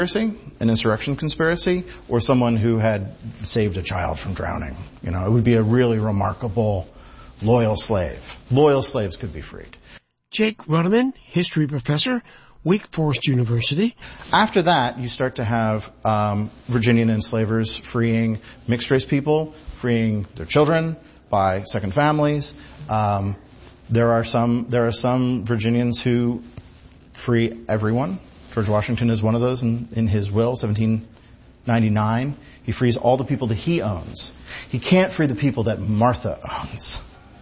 an insurrection conspiracy, or someone who had saved a child from drowning. It would be a really remarkable loyal slave. Loyal slaves could be freed. Jake Ruderman, history professor, Wake Forest University. After that, you start to have Virginian enslavers freeing mixed-race people, freeing their children by second families. There are some Virginians who free everyone. George Washington is one of those in his will, 1799. He frees all the people that he owns. He can't free the people that Martha owns.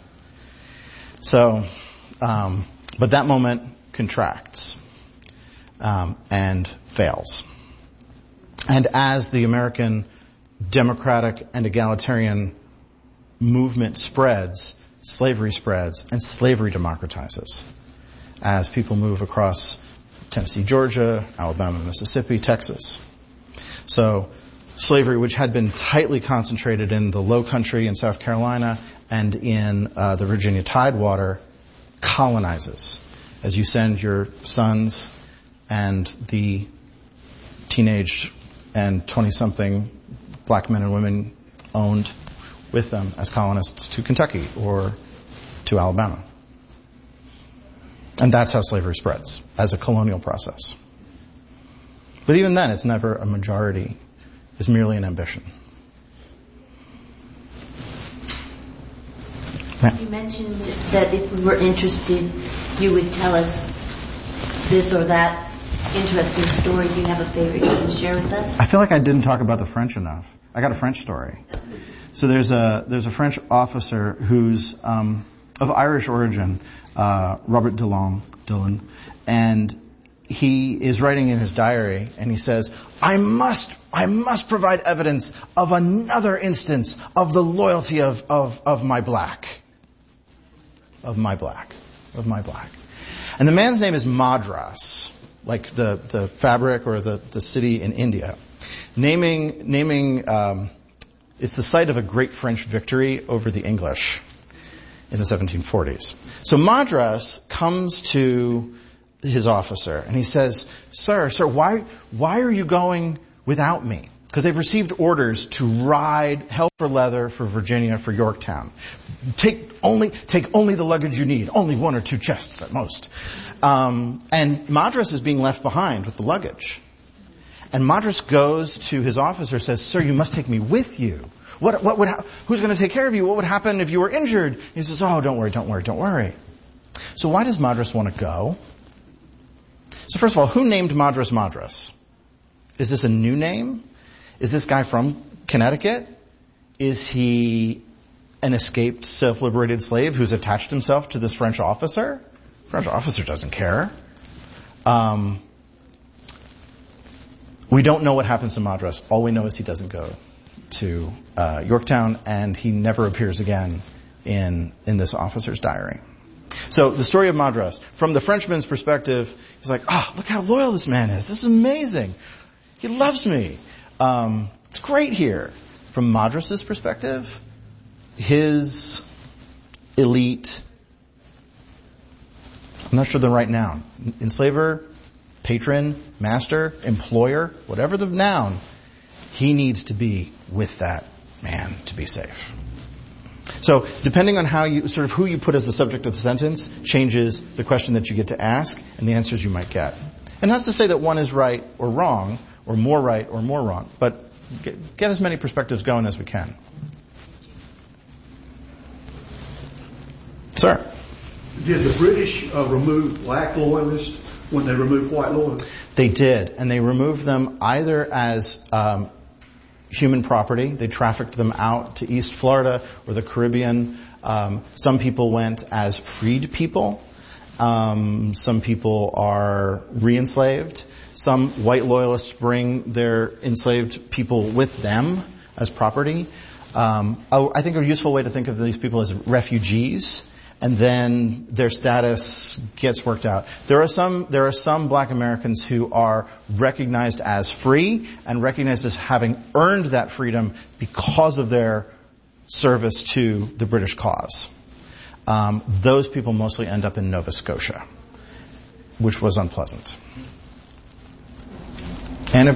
So, but that moment contracts and fails. And as the American democratic and egalitarian movement spreads, slavery spreads, and slavery democratizes. As people move across Tennessee, Georgia, Alabama, Mississippi, Texas. So slavery, which had been tightly concentrated in the Low Country in South Carolina and in the Virginia Tidewater, colonizes. As you send your sons and the teenage and 20-something black men and women owned with them as colonists to Kentucky or to Alabama. And that's how slavery spreads, as a colonial process. But even then, it's never a majority. It's merely an ambition. You mentioned that if we were interested, you would tell us this or that interesting story. Do you have a favorite you can share with us? I feel like I didn't talk about the French enough. I got a French story. So there's a French officer who's of Irish origin, Robert Dillon, and he is writing in his diary, and he says, I must provide evidence of another instance of the loyalty of my black. Of my black. And the man's name is Madras, like the fabric or the city in India. Naming it's the site of a great French victory over the English in the 1740s. So Madras comes to his officer and he says, Sir, why are you going without me? Because they've received orders to ride hell for leather for Virginia, for Yorktown. Take only the luggage you need, only 1 or 2 chests at most. And Madras is being left behind with the luggage. And Madras goes to his officer, says, Sir, you must take me with you. Who's going to take care of you? What would happen if you were injured? He says, oh, don't worry. So why does Madras want to go? So first of all, who named Madras Madras? Is this a new name? Is this guy from Connecticut? Is he an escaped self-liberated slave who's attached himself to this French officer? French officer doesn't care. We don't know what happens to Madras. All we know is he doesn't go to Yorktown, and he never appears again in this officer's diary. So the story of Madras, from the Frenchman's perspective, he's like, look how loyal this man is. This is amazing. He loves me. It's great here. From Madras's perspective, his elite, I'm not sure the right noun, enslaver, patron, master, employer, whatever the noun, he needs to be with that man to be safe. So depending on who you put as the subject of the sentence changes the question that you get to ask and the answers you might get. And that's to say that one is right or wrong, or more right or more wrong, but get as many perspectives going as we can. Sir? Did the British remove black loyalists when they removed white loyalists? They did, and they removed them either as human property. They trafficked them out to East Florida or the Caribbean. Some people went as freed people. Some people are re-enslaved. Some white loyalists bring their enslaved people with them as property. I think a useful way to think of these people as refugees, and then their status gets worked out. There are some black Americans who are recognized as free and recognized as having earned that freedom because of their service to the British cause. Those people mostly end up in Nova Scotia, which was unpleasant.